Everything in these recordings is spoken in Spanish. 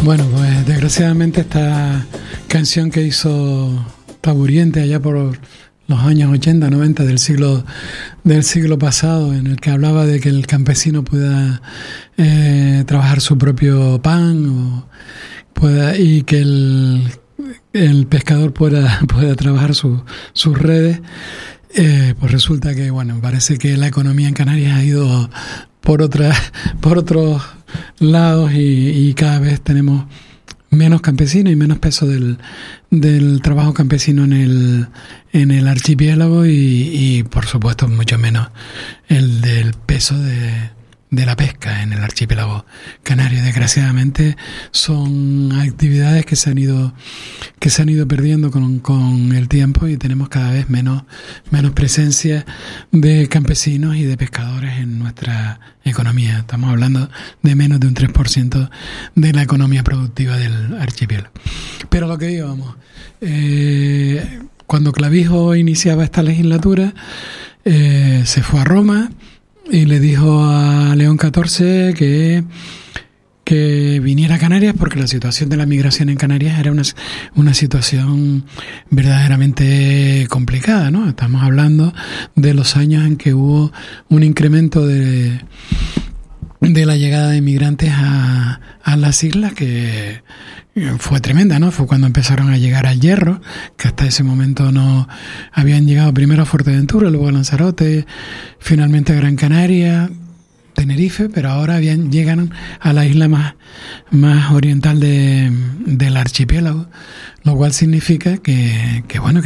Bueno, pues desgraciadamente esta canción que hizo Taburiente allá por los años 80, 90 del siglo pasado, en el que hablaba de que el campesino pueda trabajar su propio pan y que el pescador pueda trabajar sus redes, pues resulta que, bueno, parece que la economía en Canarias ha ido por otros lados y cada vez tenemos menos campesinos y menos peso del trabajo campesino en el archipiélago y por supuesto mucho menos el del peso de la pesca en el archipiélago canario. Desgraciadamente son actividades que se han ido perdiendo con el tiempo y tenemos cada vez menos presencia de campesinos y de pescadores en nuestra economía. Estamos hablando de menos de un 3% de la economía productiva del archipiélago. Pero lo que íbamos, cuando Clavijo iniciaba esta legislatura, se fue a Roma y le dijo a León XIV que viniera a Canarias porque la situación de la migración en Canarias era una situación verdaderamente complicada, ¿no? Estamos hablando de los años en que hubo un incremento de la llegada de inmigrantes a las islas que fue tremenda, ¿no? Fue cuando empezaron a llegar al Hierro, que hasta ese momento no habían llegado primero a Fuerteventura, luego a Lanzarote, finalmente a Gran Canaria, Tenerife, pero ahora llegan a la isla más oriental del archipiélago, lo cual significa que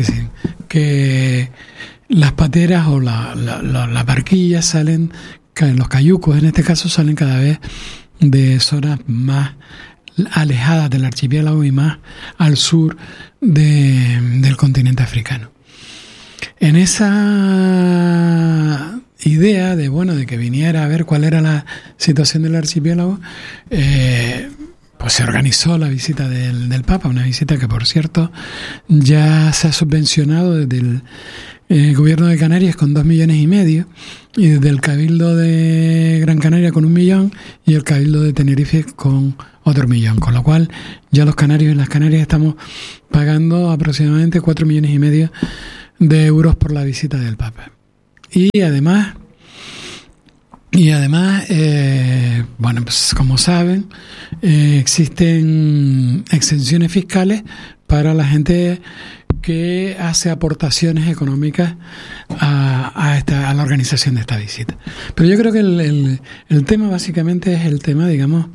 las pateras o las barquillas salen, los cayucos en este caso, salen cada vez de zonas más alejadas del archipiélago y más al sur del continente africano. En esa idea de que viniera a ver cuál era la situación del archipiélago, pues se organizó la visita del Papa, una visita que, por cierto, ya se ha subvencionado desde el gobierno de Canarias con 2,5 millones y desde el Cabildo de Gran Canaria con 1 millón y el Cabildo de Tenerife con otro 1 millón, con lo cual ya los canarios en las Canarias estamos pagando aproximadamente 4,5 millones de euros por la visita del Papa. Y además, bueno, pues como saben, existen exenciones fiscales para la gente que hace aportaciones económicas a la organización de esta visita. Pero yo creo que el tema básicamente es el tema, digamos,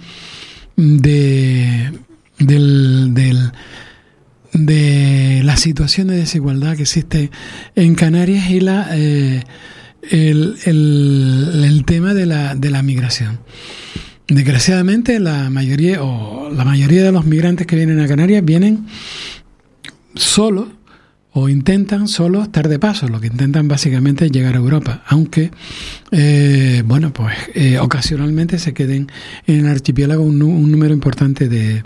de la situación de desigualdad que existe en Canarias y el tema de la migración. Desgraciadamente la mayoría de los migrantes que vienen a Canarias vienen solos o intentan solo estar de paso. Lo que intentan básicamente es llegar a Europa, aunque ocasionalmente se queden en el archipiélago un número importante de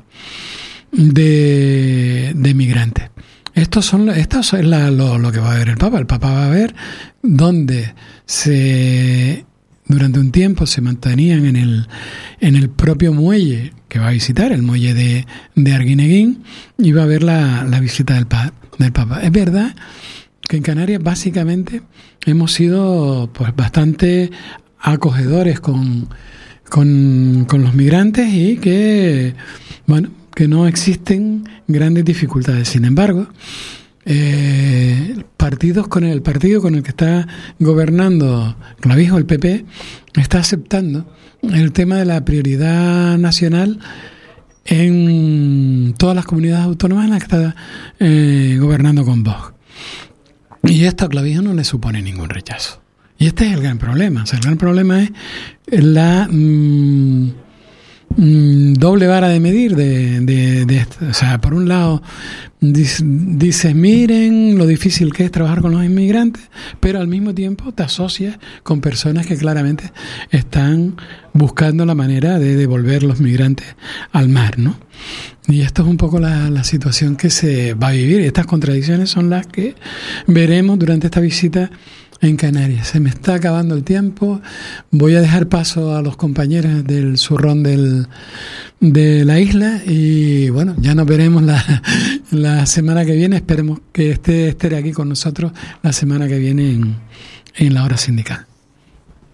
migrantes. Esto es lo que va a ver el Papa. El Papa va a ver dónde durante un tiempo se mantenían en el propio muelle que va a visitar, el muelle de Arguineguín, y va a ver la visita del Papa. Es verdad que en Canarias básicamente hemos sido pues bastante acogedores con los migrantes y que no existen grandes dificultades. Sin embargo, el partido con el que está gobernando Clavijo, el PP, está aceptando el tema de la prioridad nacional en todas las comunidades autónomas en las que está gobernando con Vox. Y esto a Clavijo no le supone ningún rechazo. Y este es el gran problema. O sea, el gran problema es la doble vara de medir de esto. O sea, por un lado dices, miren lo difícil que es trabajar con los inmigrantes, pero al mismo tiempo te asocias con personas que claramente están buscando la manera de devolver los migrantes al mar, ¿no? Y esto es un poco la situación que se va a vivir, y estas contradicciones son las que veremos durante esta visita en Canarias. Se me está acabando el tiempo. Voy a dejar paso a los compañeros del zurrón de la isla y bueno, ya nos veremos la semana que viene. Esperemos que esté Esther aquí con nosotros la semana que viene en la hora sindical.